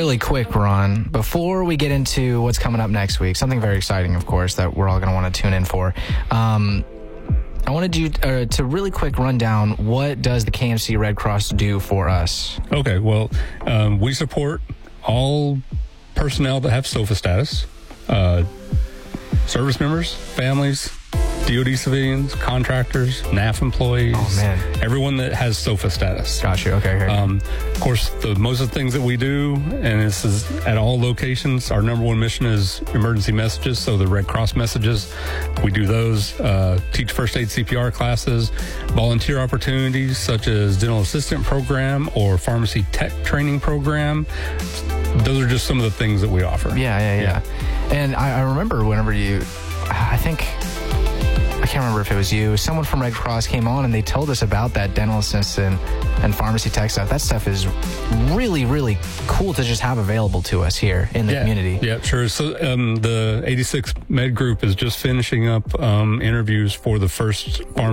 really quick, Ron, before we get into what's coming up next week, something very exciting, of course, that we're all going to want to tune in for. I wanted you to really quick run down, what does the KMC Red Cross do for us? Okay, well, we support all personnel that have SOFA status, service members, families, DOD civilians, contractors, NAF employees. Oh, man. Everyone that has SOFA status. Got you. Okay. Of course, most of the things that we do, and this is at all locations, our number one mission is emergency messages, so the Red Cross messages. We do those, teach first aid CPR classes, volunteer opportunities such as dental assistant program or pharmacy tech training program. Those are just some of the things that we offer. Yeah. And I remember whenever I can't remember if it was you, someone from Red Cross came on and they told us about that dental assistant and pharmacy tech stuff. That stuff is really, really cool to just have available to us here in the community. Yeah, sure. So the 86 Med Group is just finishing up interviews for the first pharmacy